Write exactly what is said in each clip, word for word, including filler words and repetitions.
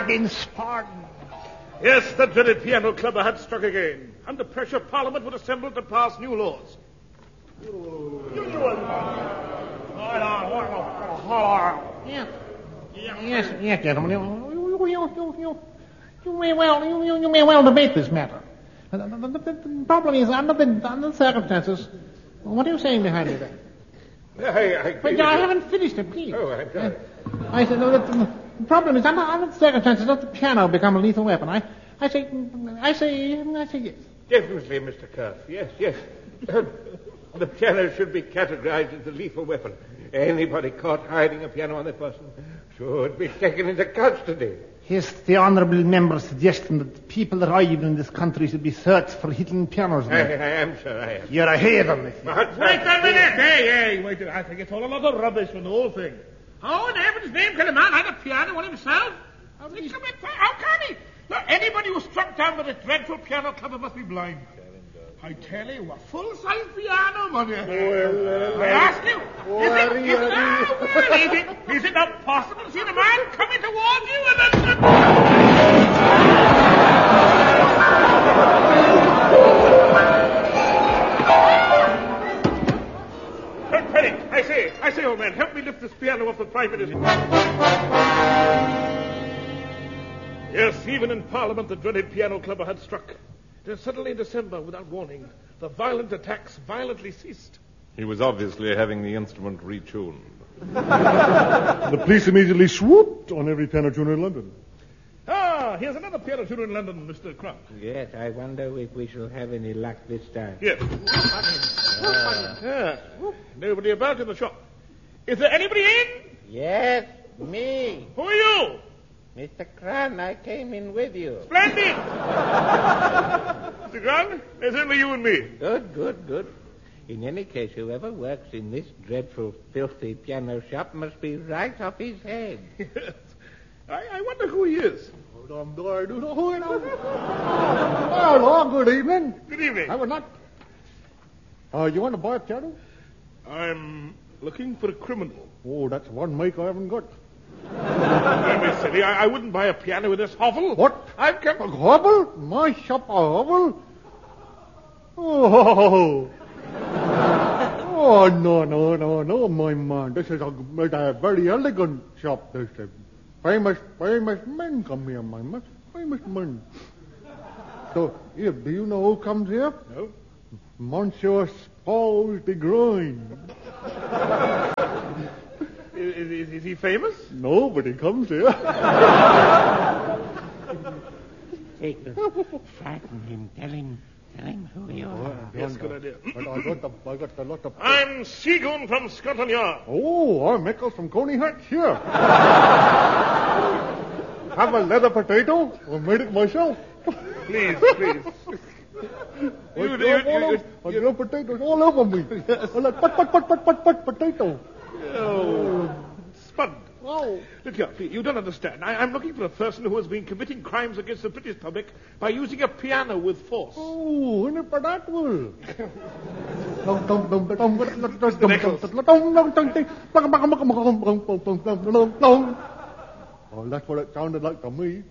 Bargains, pardon. Yes, the dreaded piano clubber had struck again. Under pressure, Parliament would assemble to pass new laws. Yes, yes, yes, gentlemen. You, you, you, you, you, you may well, you, you, you may well debate this matter. The, the, the, the problem is, under the, under the circumstances, what are you saying behind me there? I, I, But I haven't finished it, please. Oh, I'm sorry. Uh, I said, no, the, the problem is, under, under the circumstances, does the piano become a lethal weapon? I, I say, I say, I say yes. Definitely, Mister Cuff. Yes, yes. The piano should be categorized as a lethal weapon. Anybody caught hiding a piano on their person should be taken into custody. Is the honourable member suggesting that the people arriving in this country should be searched for hidden pianos? I, I am, sir, I am. You're a heathen. But, Wait a minute! Hey, hey, wait a minute. I think it's all a lot of rubbish from the whole thing. How in heaven's name can a man have a piano on himself? How can he? How can he? Now, anybody who's struck down with a dreadful piano clubber must be blind. I tell you, a full-size piano, man. Well, well, I ask you, is it, worry, is, worry. now, well, is, it, is it not possible to see the man coming towards you and then... Penny, I say, I say, old man, help me lift this piano off the private. Yes, even in Parliament, the dreaded piano clubber had struck. Then suddenly in December, without warning, the violent attacks violently ceased. He was obviously having the instrument retuned. The police immediately swooped on every piano tuner in London. Ah, here's another piano tuner in London, Mister Crump. Yes, I wonder if we shall have any luck this time. Yes. Yeah. Nobody about in the shop. Is there anybody in? Yes, me. Who are you? Mister Cran, I came in with you. Splendid! Mister Grant, there's only you and me. Good, good, good. In any case, whoever works in this dreadful, filthy piano shop must be right off his head. Yes. I, I wonder who he is. Hello, good evening. Good evening. I would not. Uh, you want to buy a piano? I'm looking for a criminal. Oh, that's one make I haven't got. Don't be silly. I, I wouldn't buy a piano with this hovel. What? I've come... A hobble? My shop a hobble? Oh. Oh, no, no, no, no, my man. This is a, a very elegant shop. This is famous, famous men come here, my man. Famous men. So, here, do you know who comes here? No. Monsieur Paul de Groin. Is, is, is he famous? No, but he comes here. Take him. Frighten him. Tell him. Tell him who you are. Yes, good idea. But I got the, I got the lot of... I'm Seagoon from Scotland Yard. Oh, I'm Michael from Coney Hatch here. Have a leather potato? I made it myself. Please, please. I You- drove you- all you- over- I drove potatoes all over me. I like, put, put, put, put, put, put, potato. Oh, Spud. Oh. Look here, you don't understand. I, I'm looking for a person who has been committing crimes against the British public by using a piano with force. Oh, and for that will. Oh, that's what it sounded like to me.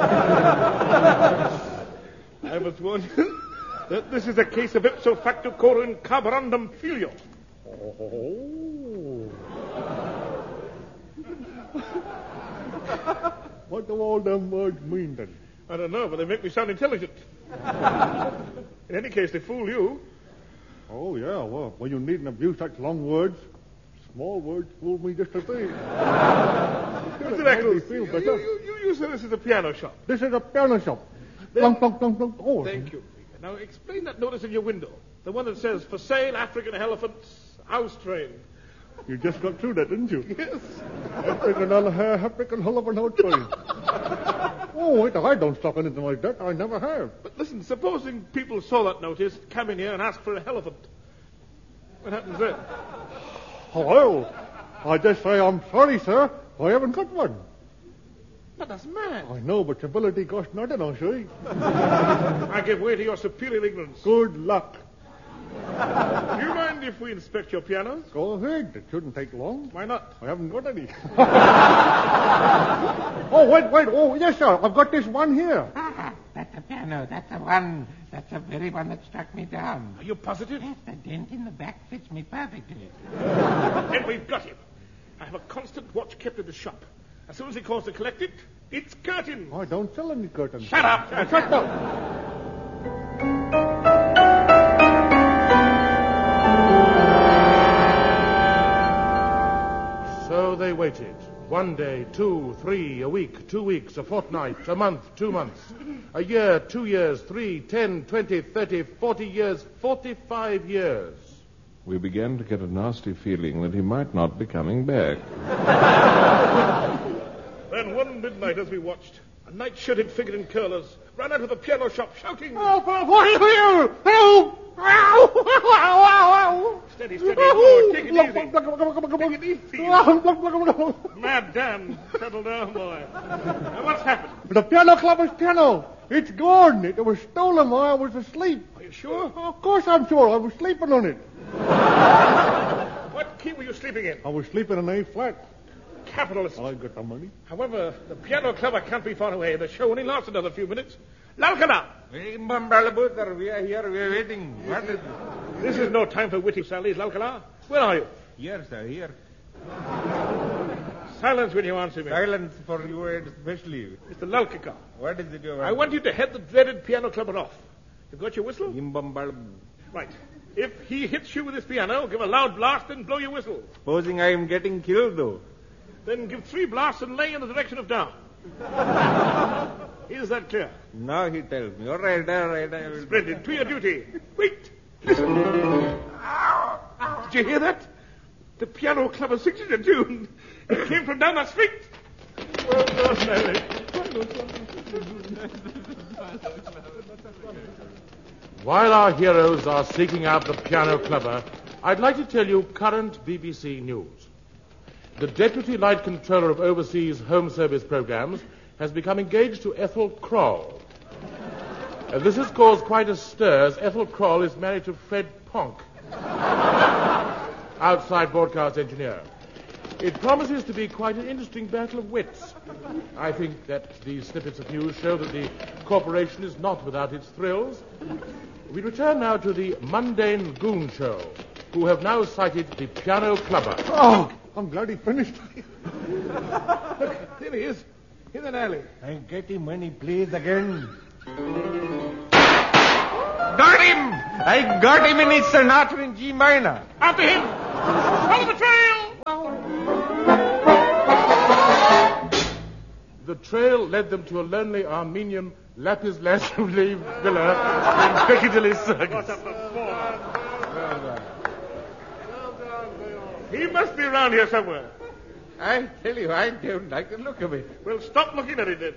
I must warn you that this is a case of ipso facto coram carborundum filio. Oh. What do all them words mean then? I don't know, but they make me sound intelligent. In any case, they fool you. Oh, yeah, well, when you needn't abuse such long words, small words fool me just the same. Mister Eccles, you, you, you, you said this is a piano shop. This is a piano shop. Then- Plunk, plunk, plunk, plunk. Oh, Thank you. Now, explain that notice in your window. The one that says, for sale, African elephants, house train. you just got through that, didn't you? Yes. African, African Hullivan Hout train. Oh, wait, I don't stock anything like that. I never have. But listen, supposing people saw that notice, come in here and ask for an elephant. What happens then? Oh, well, I just say I'm sorry, sir. I haven't got one. But that's mad. I know, but civility costs nothing, I see. I give way to your superior ignorance. Good luck. Do you mind if we inspect your pianos? Go ahead. It shouldn't take long. Why not? I haven't got any. Oh, wait, wait. Oh, yes, sir. I've got this one here. Ah, that's the piano. That's the one. That's the very one that struck me down. Are you positive? Yes, the dent in the back fits me perfectly. Then we've got him. I have a constant watch kept in the shop. As soon as he calls to collect it, it's curtain. Oh, don't sell any curtains. Shut up. Shut up. So they waited. One day, two, three, a week, two weeks, a fortnight, a month, two months, a year, two years, three, ten, twenty, thirty, forty years, forty-five years. We began to get a nasty feeling that he might not be coming back. Then one midnight as we watched, a night-shirted figure in curlers ran out of the piano shop shouting... Help! Help! Help! Steady, steady. Oh, take it easy. Take it easy. Madam, settle down, boy. Now, what's happened? The piano clubber's piano. It's gone. It was stolen while I was asleep. Are you sure? Of course I'm sure. I was sleeping on it. What key were you sleeping in? I was sleeping in A flat. Capitalist. I got the money. However, the piano clubber can't be far away. The show only lasts another few minutes. Lalkana! We are here. We are waiting. What is This is no time for witty sallies, Lalkana. Where are you? Here, sir, here. Silence when you answer me. Silence for you especially. Mister Lalkaka. What is it you want? I want you to head the dreaded piano clubber off. You've got your whistle? Right. If he hits you with his piano, give a loud blast and blow your whistle. Supposing I am getting killed, though. Then give three blasts and lay in the direction of down. Is that clear? Now he tells me. All right, all right. I will... Splendid. To your duty. Wait. Listen. Did you hear that? The piano clubber sings a tune. It came from down the street. Well done, Mary. While our heroes are seeking out the piano clubber, I'd like to tell you current B B C news. The Deputy Light Controller of Overseas Home Service Programs has become engaged to Ethel Kroll. Uh, this has caused quite a stir, as Ethel Kroll is married to Fred Ponk, outside broadcast engineer. It promises to be quite an interesting battle of wits. I think that these snippets of news show that the corporation is not without its thrills. We return now to the mundane goon show, who have now sighted the piano clubber. Oh, I'm glad he finished. Look, there he is. In an alley. I get him when he plays again. Got him! I got him in his sonata in G minor. After him! Follow the trail! The trail led them to a lonely Armenian lapis lazuli villa in Piccadilly Circus. He must be around here somewhere. I tell you, I don't like the look of it. Well, stop looking at it then.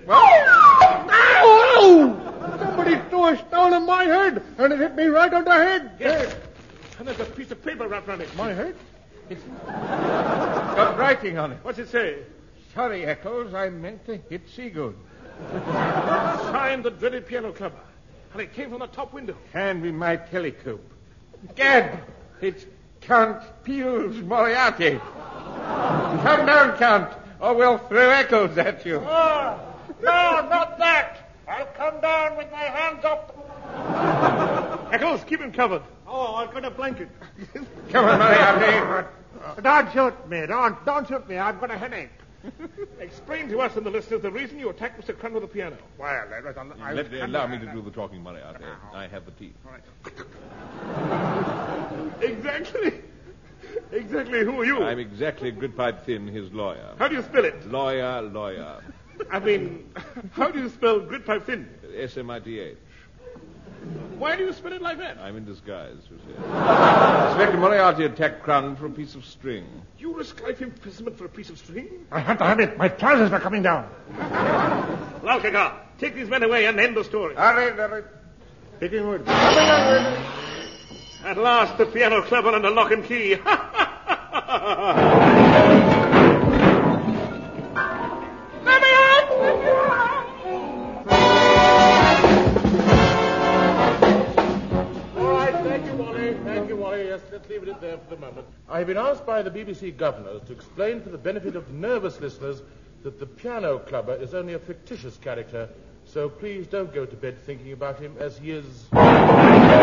Ow! Somebody threw a stone on my head, and it hit me right on the head. Yes. And there's a piece of paper wrapped around it. My head? It's got writing on it. What's it say? Sorry, Eccles, I meant to hit Seagood. Signed the dreaded piano clubber. And it came from the top window. Hand me my telescope. Gad, it's Count Pius Moriarty. Come down, Count, or we'll throw Eccles at you. Oh, no, not that. I'll come down with my hands up. Eccles, keep him covered. Oh, I've got a blanket. Come on, Moriarty. Don't shoot me. Don't, don't shoot me. I've got a headache. Explain to us and the listeners the reason you attacked Mister Crun with the piano. Well, that was on the... Let, allow me to do the talking, Moriarty. I have the teeth. Exactly. Exactly who are you? I'm exactly Gridpipe Finn, his lawyer. How do you spell it? Lawyer, lawyer. I mean, how do you spell Gridpipe Finn? S M I T H. Why do you spell it like that? I'm in disguise, you see. Inspector Moriarty attacked Crun for a piece of string. You risk life imprisonment for a piece of string? I had to have it. My trousers were coming down. Lalkaka, take these men away and end the story. All right, all right. Taking word. At last, the piano clubber under lock and key. Let's leave it there for the moment. I have been asked by the B B C governors to explain for the benefit of nervous listeners that the piano clubber is only a fictitious character, so please don't go to bed thinking about him as he is...